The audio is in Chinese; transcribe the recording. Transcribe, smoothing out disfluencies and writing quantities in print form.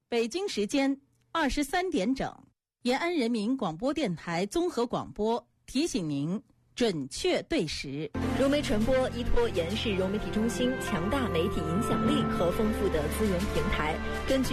北京时间23点整，延安人民广播电台综合广播提醒您准确对时。 融媒传播依托延世融媒体中心强大媒体影响力和丰富的资源平台，根据